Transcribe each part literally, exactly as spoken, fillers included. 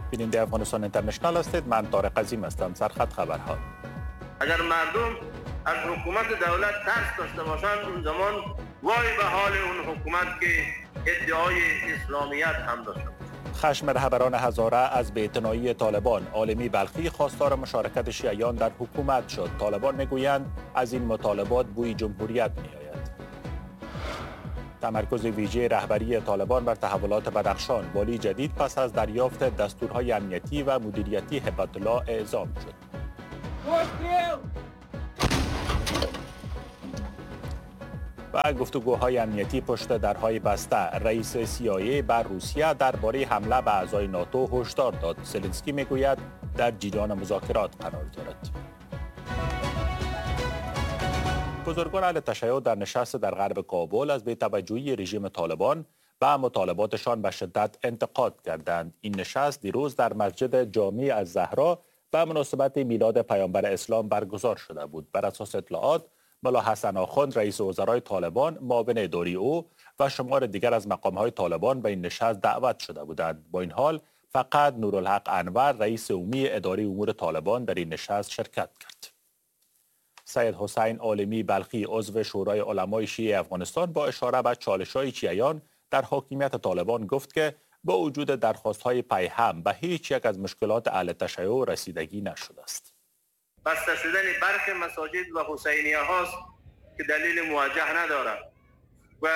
بیننده افغانستان اینترنشنال هستید. من طارق عظیم هستم. سرخط خبرها. اگر مردم از حکومت دولت ترس داشته باشند، اون زمان وای به حال اون حکومت که ادعای اسلامیت هم داشته. خشم رهبران هزاره از بی‌اعتنایی طالبان. عالمی بلخی خواستار مشارکت شیعیان در حکومت شد. طالبان میگویند از این مطالبات بوی جمهوریت میآید. تمرکز ویژه رهبری طالبان بر تحولات بدخشان. والی جدید پس از دریافت دستورهای امنیتی و مدیریتی هبت الله اعزام شد. و گفتگوهای امنیتی پشت درهای بسته. رئیس سی آی ای بر روسیه درباره حمله به اعضای ناتو هشدار داد. زلنسکی میگوید در جریان مذاکرات قرار دارد. بزرگان اهل تشیع در نشست در غرب کابل از بی‌توجهی رژیم طالبان و مطالباتشان به شدت انتقاد کردند. این نشست دیروز در مسجد جامع الزهرا به مناسبت میلاد پیامبر اسلام برگزار شده بود. بر اساس اطلاعات، ملا حسن آخوند رئیس وزرای طالبان، معاون اداری او و شمار دیگر از مقامهای طالبان به این نشست دعوت شده بودند. با این حال فقط نورالحق انور رئیس عمومی اداره امور طالبان در این نشست شرکت کرد. سید حسین عالمی بلخی عضو شورای علمای شیعه افغانستان با اشاره به چالش‌های شیعیان در حاکمیت طالبان گفت که با وجود درخواست‌های پیهم به هیچ یک از مشکلات اهل تشیع رسیدگی نشده است. بسته شدن برخی مساجد و حسینیه هاست که دلیل موجه ندارد و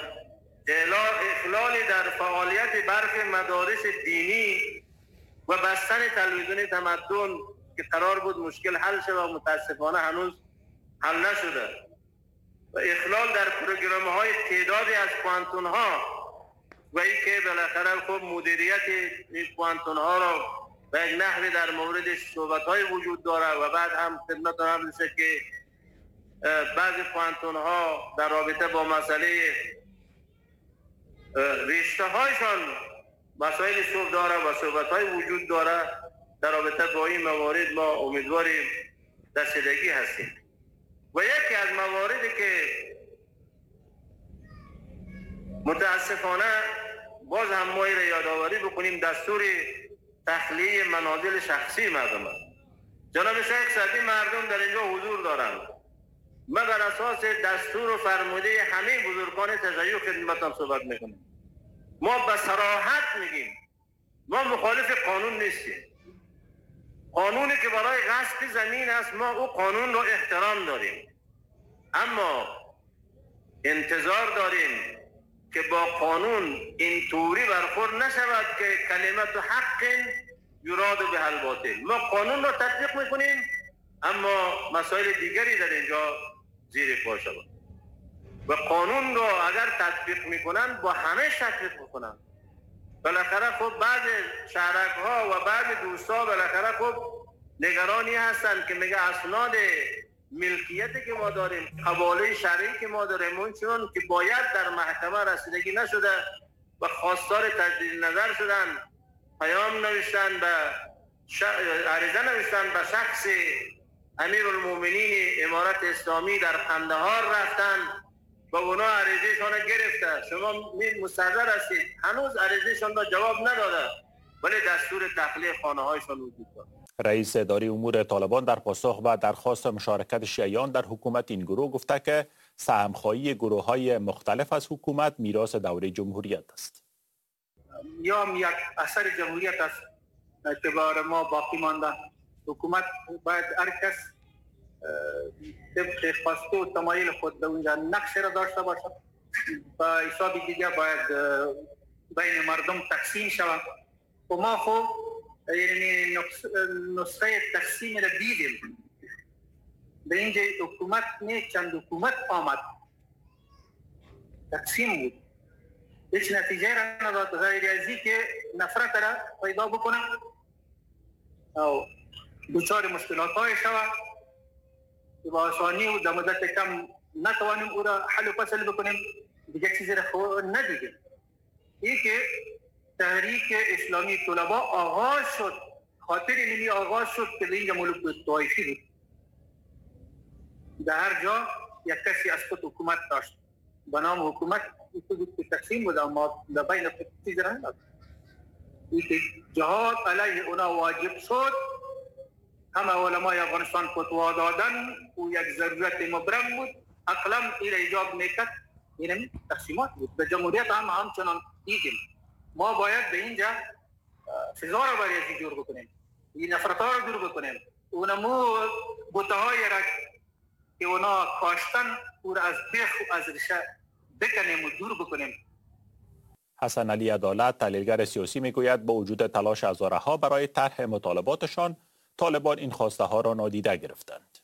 اخلال در فعالیت برخی مدارس دینی و بستن تلویزیون تمدن که قرار بود مشکل حل شد و متاسفانه هنوز حل نشده و اخلال در پروگرام های تعدادی از پوانتون ها و ای که بالاخره خب مدیریت این پوانتون ها را به یک نحوی در موردش صحبت های وجود داره و بعد هم خدمت هم میشه که بعضی پوانتون ها در رابطه با مسئله رشته هایشان مسائل صحبت داره و صحبت های وجود داره. در رابطه با این موارد ما امیدواریم رسیدگی هستیم و یکی از مواردی که متاسفانه باز هم ما را یادآوری بکنیم دستور تخلیه منازل شخصی مردم است. جناب شیخ صدی مردم در اینجا حضور دارند. ما بر اساس دستور و فرموده همه بزرگان تشیع خدمتتان صحبت میکنیم. ما به صراحت میگیم ما مخالف قانون نیستیم. قانونی که برای غصب زمین است ما او قانون رو احترام داریم، اما انتظار داریم که با قانون اینطوری برخورد نشود که کلمت حق یراد به الباطل. ما قانون رو تطبیق میکنیم اما مسائل دیگری در اینجا زیر پا شود و قانون رو اگر تطبیق میکنن با همه تطبیق میکنن. بالاخره خب بعض شهرک ها و بعض دوستا بالاخره خب نگرانی هستند که میگه اسناد ملکیتی که ما داریم، حواله شرعی که ما داریم، اون چون که باید در محکمه رسیدگی نشده و خواستار تجدید نظر شدن، پیام نوشتن به ش... عریضه نوشتن به شخص امیرالمومنین امارت اسلامی در قندهار رفتن و اونا عریضه‌شان را گرفته. شما مستحضر هستید هنوز عریضه‌شان را جواب نداده ولی دستور تخلیه خانه‌هایشان وجود دارد. رئیس اداره امور طالبان در پاسخ به درخواست مشارکت شیعیان در حکومت این گروه گفته که سهم‌خواهی گروه‌های مختلف از حکومت میراث دوره جمهوریت است. یا یک اثر جمهوریت است که برای ما باقی مانده. حکومت باید هر کس طبق خواسته و تمایل خود به اونجا نقش را داشته باشد و حساب دیگه باید بین مردم تقسیم شود. و ما خب یعنی نسخه تقسیم را دیدیم. به اینجا حکومت نه چند حکومت آمد تقسیم بود، هیچ نتیجه را نداد غیر از این که نفرت را پیدا بکنه او دچار مشکلات های شود با آسانی و در مدت کم نتوانیم او را حل و فصل بکنیم. دیگه چیزی را خود ندیدیم. این که تحریک اسلامی طلبا آغاز شد، خاطر اینمی آغاز شد که اینجا ملوک طایفی بود. در هر جا یک کسی از خود حکومت داشت به نام حکومت بود که تقسیم بود اما در بین خود چیزی را نداشت. که جهاد علیه اونا واجب شد، همه علمای افغانستان فتوا دادن و یک ضرورت مبرم بود، اقلم این ایجاب میکرد. این تقسیمات بود. به جمهوریت هم همچنان دیدیم. ما باید به اینجا فضا را برای جور بکنیم، این نفرت ها را دور بکنیم، اونمو بوته های را که اونا کاشتن او را از بیخ و از ریشه بکنیم و دور بکنیم. حسن علی عدالت، تحلیلگر سیاسی، میگوید با وجود تلاش هزارها برای طرح مطالباتشان، طالبان این خواسته ها را نادیده گرفتند.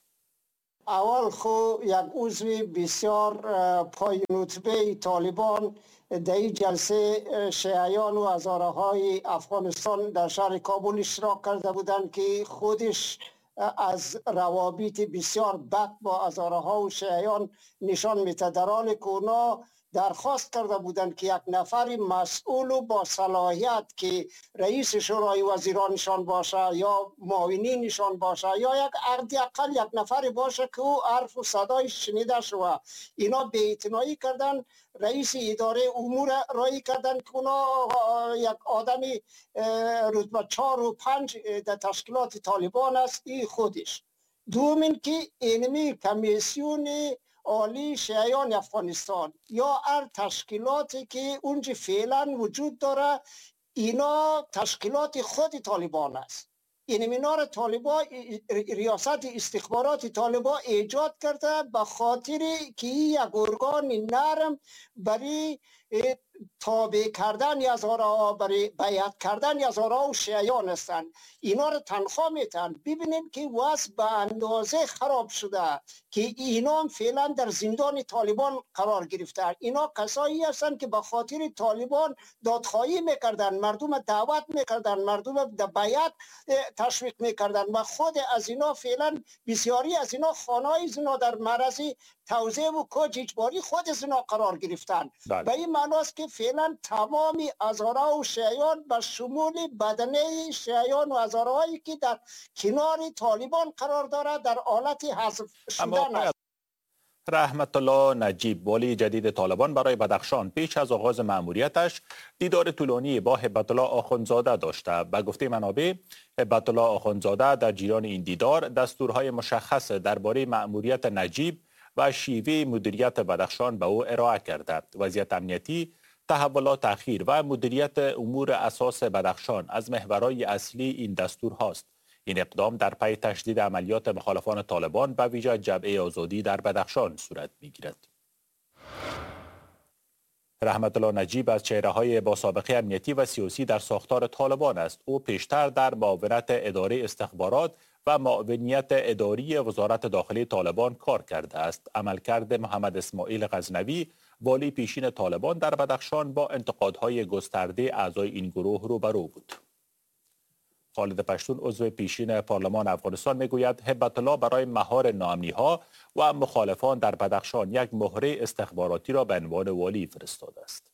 اول خو یک عضو بسیار پایین رتبه طالبان در این جلسه شیعیان و هزارهای افغانستان در شهر کابل اشتراک کرده بودند که خودش از روابط بسیار بد با هزارها و شیعیان نشان میده، در حالی که اونا درخواست کرده بودند که یک نفر مسئول و با صلاحیت که رئیس شورای وزیرانشان باشه یا معاونینشان باشه یا یک حداقل یک نفر باشه که او حرف و صدای شنیده شود. اینا بی‌اعتنایی کردن، رئیس اداره امور رای کردن که اونا یک آدمی رتبه چهار و پنج در تشکیلات طالبان است. این خودش دومین که اینمی کمیسیون عالی شیعیان افغانستان یا هر تشکیلاتی که اونجا فعلا وجود داره، اینا تشکیلات خود طالبان است. این مینار طالبان، ریاست استخبارات طالبان ایجاد کرده به خاطر که یک ارگان نرم برای تابع کردن هزارها، برای بیعت کردن هزارها و شیعیان هستند. اینا رو تنخواه میتن. ببینیم که وضع به اندازه خراب شده که اینا هم فعلا در زندان طالبان قرار گرفتن. اینا کسایی هستند که به خاطر طالبان دادخواهی میکردن، مردم دعوت میکردن، مردم در بیعت تشویق میکردن و خود از اینا فعلا بسیاری از اینا خانه‌های زنا در معرض توزیع و کج اجباری خود زنا قرار گرفتن. به این معناست که فعلا تمامی هزارها و شیعیان به شمول بدنه شیعیان و هزارهایی که در کنار طالبان قرار دارد در حالت حذف شدن است. رحمت الله نجیب، والی جدید طالبان، برای بدخشان پیش از آغاز مأموریتش دیدار طولانی با هبت الله آخوندزاده داشته. به گفته منابع، هبت الله آخوندزاده در جریان این دیدار دستورهای مشخص درباره مأموریت نجیب و شیوه مدیریت بدخشان به او ارائه کرده. وضعیت امنیتی، تحولات تأخیر و مدیریت امور اساس بدخشان از محورهای اصلی این دستور هاست. این اقدام در پی تشدید عملیات مخالفان طالبان به ویژه جبهه آزادی در بدخشان صورت می‌گیرد. رحمت الله نجیب از چهره‌های با سابقه امنیتی و سیاسی در ساختار طالبان است. او پیشتر در معاونت اداره استخبارات و معاونیت اداری وزارت داخلی طالبان کار کرده است. عملکرد محمد اسماعیل غزنوی، والی پیشین طالبان در بدخشان، با انتقادهای گسترده اعضای این گروه روبرو بود. خالد پشتون، عضو پیشین پارلمان افغانستان، میگوید هبت الله برای مهار ناامنی‌ها و مخالفان در بدخشان یک مهره استخباراتی را به عنوان والی فرستاده است.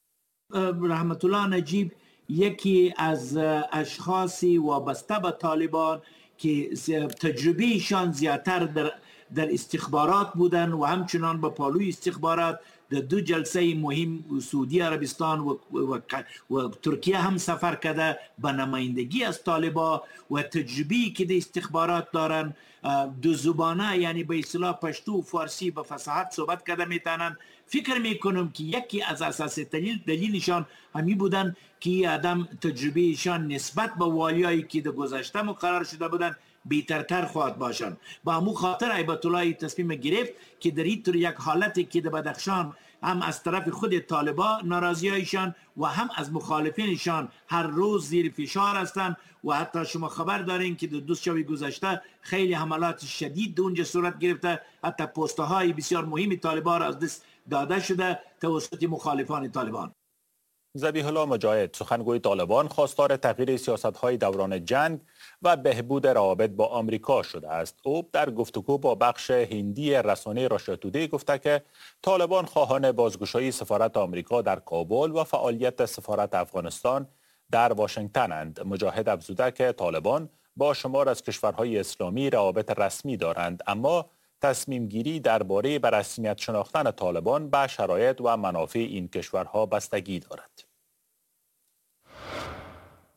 رحمت الله نجیب یکی از اشخاصی وابسته به طالبان که تجربهشان زیادتر در در استخبارات بودن و همچنان به پالوی استخبارات در دو جلسه مهم سعودی عربستان و, و, و ترکیه هم سفر کرده به نمایندگی از طالبان و تجربی که در استخبارات دارن، دو زبانه یعنی به اصطلاح پشتو و فارسی به فصاحت صحبت کرده میتونن. فکر میکنم که یکی از اساس دلیل دلیلشان همی بودن که آدم تجربهشان نسبت به والیایی که در گذشته مقرر شده بودن بیترتر خواهد باشند. با همون خاطر هیبت الله تصمیم گرفت که در این طور یک حالتی که در بدخشان هم از طرف خود طالبان ناراضیایشان و هم از مخالفینشان هر روز زیر فشار هستند و حتی شما خبر دارین که در دو شب گذشته خیلی حملات شدید اونجا صورت گرفته، حتی پسته های بسیار مهم طالبان را از دست داده شده توسط مخالفان طالبان. ذبیح الله مجاهد، سخنگوی طالبان، خواستار تغییر سیاست‌های دوران جنگ و بهبود روابط با آمریکا شده است. او در گفتگو با بخش هندی رسانه راشا تودی گفته که طالبان خواهان بازگشایی سفارت آمریکا در کابل و فعالیت سفارت افغانستان در واشنگتنند. مجاهد افزوده که طالبان با شمار از کشورهای اسلامی روابط رسمی دارند، اما تصمیم گیری درباره به رسمیت شناختن طالبان به شرایط و منافع این کشورها بستگی دارد.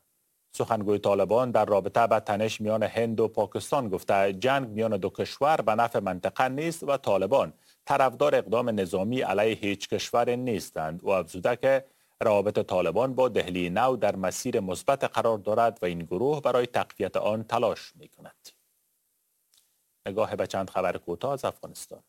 سخنگوی طالبان در رابطه با تنش میان هند و پاکستان گفته جنگ میان دو کشور به نفع منطقه نیست و طالبان طرفدار اقدام نظامی علیه هیچ کشور نیستند و افزوده که روابط طالبان با دهلی نو در مسیر مثبت قرار دارد و این گروه برای تقویت آن تلاش می کند. نگاه به چند خبر کوتاه از افغانستان.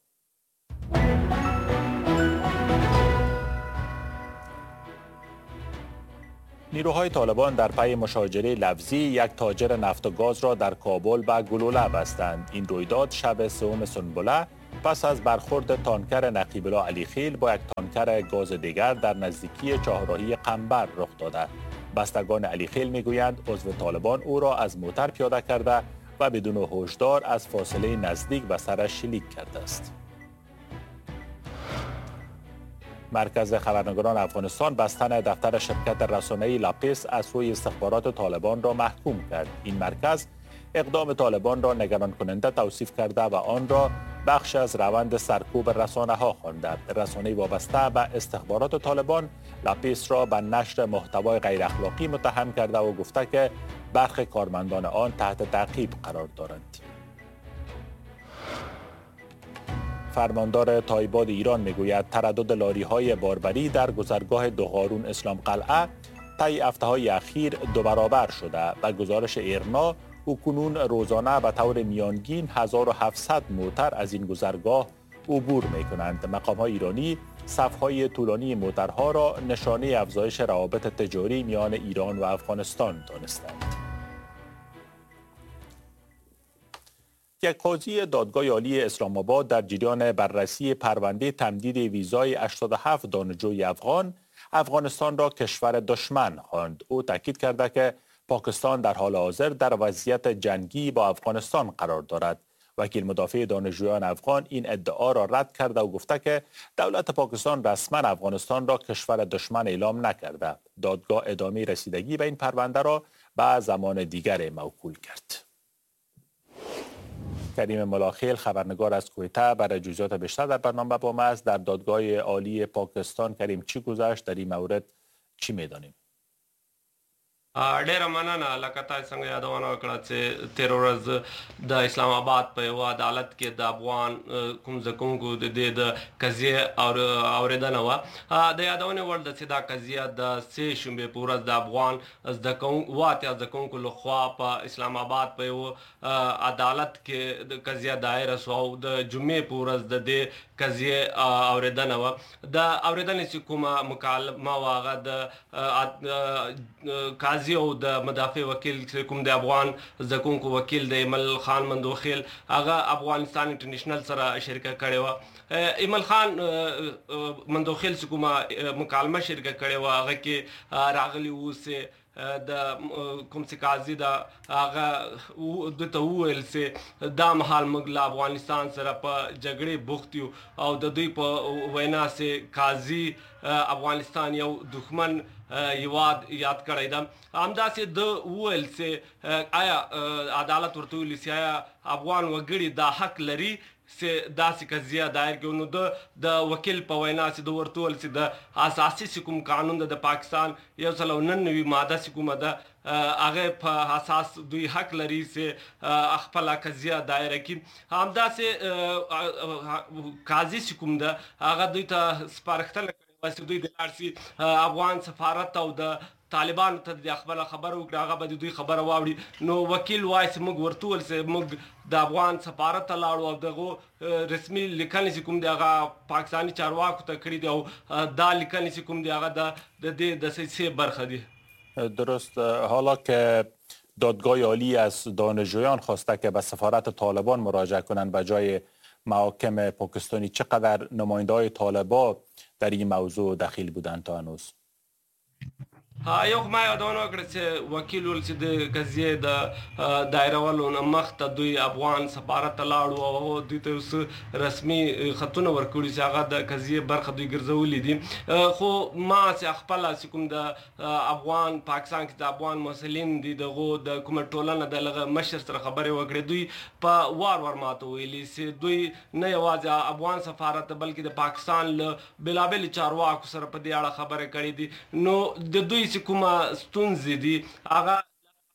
نیروهای طالبان در پی مشاجره لفظی یک تاجر نفت و گاز را در کابل به گلوله بستند. این رویداد شب سوم سنبله پس از برخورد تانکر نقیب الله علی خیل با یک تانکر گاز دیگر در نزدیکی چهارراهی قنبر رخ داده. بستگان علی خیل میگویند عضو طالبان او را از موتر پیاده کرده و بدون هشدار از فاصله نزدیک به سرش شلیک کرده است. مرکز خبرنگاران افغانستان بستن دفتر شرکت رسانه‌ای لاپیس از سوی استخبارات طالبان را محکوم کرد. این مرکز اقدام طالبان را نگران کننده توصیف کرده و آن را بخش از روند سرکوب رسانه ها خوانده. رسانه وابسته به استخبارات طالبان لاپیس را به نشر محتوای غیر اخلاقی متهم کرده و گفته که برخی کارمندان آن تحت تعقیب قرار دارند. فرماندار تایباد ایران میگوید تردد لاری‌های باربری در گذرگاه دوغارون اسلام قلعه طی هفته‌های اخیر دو برابر شده و گزارش ایرنا او کنون روزانه به طور میانگین هزار و هفتصد موتر از این گذرگاه عبور می‌کنند. مقام‌های ایرانی صف‌های طولانی موترها را نشانه افزایش روابط تجاری میان ایران و افغانستان دانستند. یک قاضی دادگاه عالی اسلام آباد در جریان بررسی پرونده تمدید ویزای هشتاد و هفت دانشجوی افغان افغانستان را کشور دشمن خواند. او تاکید کرده که پاکستان در حال حاضر در وضعیت جنگی با افغانستان قرار دارد. وکیل مدافع دانشجویان افغان این ادعا را رد کرده و گفته که دولت پاکستان رسما افغانستان را کشور دشمن اعلام نکرده. دادگاه ادامه رسیدگی به این پرونده را به زمان دیگر موکول کرد. کریم ملاخیل خبرنگار از کویته برای جزئیات بیشتر در برنامه با ما است. در دادگاه عالی پاکستان کریم چی گذشت؟ در این مورد چی می‌دانیم؟ ډیره مننه لکه تاسو څنګه یادونه وکړه چې تیر ورځ د اسلام آباد په یو عدالت کې د افغان کوم زکونکو د دې د قضیه اوریدنه وه. د یادونې وړ ده چې دا قضیه د سې شنبې په ورځ د افغان زده کوونکو اوه اتیا زده کوونکو لخوا په اسلام آباد په یو عدالت کې د قضیه دایره شوه او د جمعې په ورځ د دې قضیه اوریدنه وه. د اوریدنې چې کومه مکالمه وه هغه د قاضي او د مدافع وکیل چې کوم د افغان زده کوونکو وکیل د ایمل خان مندوخیل هغه افغانستان انټرنیشنل سره شریکه کړې وه. ایمل خان مندوخیل چې کومه مکالمه شریکه کړې وه هغه کې راغلي وو چې د کوم چې قاضي د هغه د ته وویل چې دا مهال موږ له افغانستان سره په جګړې بوخت یو او د دوی په وینا چې قاضي افغانستان یو دښمن هیواد یاد کړی ده. همداسې د وویل چې آیا عدالت ورته ویلي چې آیا افغان وګړي دا حق لري چې داسې قضیه دایر کړي. نو د د وکیل په وینا چې د ورته وویل چې د اساسي چې کوم قانون د پاکستان یو سل او نهه ماده چې کومه ده هغه په اساس دوی حق لري چې خپله قضیه دایره کړي. همداسې قاضي چې کوم ده هغه دوی ته سپارښتنه واسه دوی د لارسي افغان سفارت او د طالبانو ته د خپل خبر وکړه هغه به دوی خبره واوري. نو وکیل وایي چې موږ ورته وویل چې موږ د افغان سفارت ته لاړو او دغه رسمي لیکنې چې کوم دی هغه پاکستاني چارواکو ته کړي دي او دا لیکنې چې کوم دی هغه د دې د سې برخه دي. درست. حالا که دادگاه عالی از دانشجویان خواسته که به سفارت طالبان مراجعه کنند به جای محاکم پاکستانی، چقدر نماینده‌های طالبان در این موضوع دخیل بودند تا هنوز؟ یو ما یادونه وکړه چې وکیل ول چې د قضیې د دایرولو نه مخته دوی افغان سفارت ته لاړو او دوی ته اوس رسمي خطونه ورکړي چې هغه د قضیې برخه دوی ګرځولي دي. خو ما چې خپله چې کوم د افغان پاکستان کې د افغان مسلین دي دغو د کومه ټولنه د لغه مشر سره خبرې وکړې دوی په وار وار ماته ویلي چې دوی نه یوازې افغان سفارت بلکې د پاکستان له بېلابېلو چارواکو سره په دې اړه خبرې کړې دي. نو د دوی چې کومه ستونزې دي هغه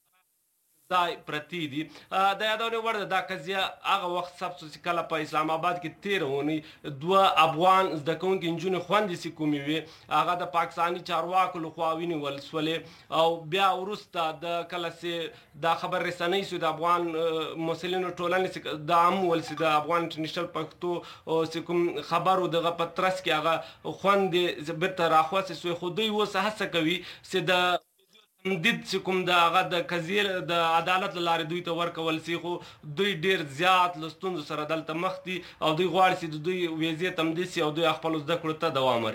ځای پرتې دي. د یادونې وړ ده دا قضیه هغه وخت ثبت شو چې کله په اسلام آباد کې تېره اونۍ دوه افغان زده کوونکي نجونې خویندې چې کومې وې هغه د پاکستاني چارواکو لخوا ونیول شولې او بیا وروسته د کله چې دا خبر رسنۍ شو د افغان مسلمانو ټولنې دا هم وویل چې د افغان انټرنیشنل پښتو چې کوم خبر و دغه په ترڅ کې هغه خویندې بېرته راخوڅې شوې خو دوی اوس هڅه کوي چې د تمدید چې کوم د هغه د قضیې د عدالت له لارې دوی ته ورکول شي خو دوی ډېر زیات له ستونزو سره دلته مخ دي او دوی غواړي چې د دوی ویزې تمدید شي او دوی خپلو زده کړو ته دوام ورکړي.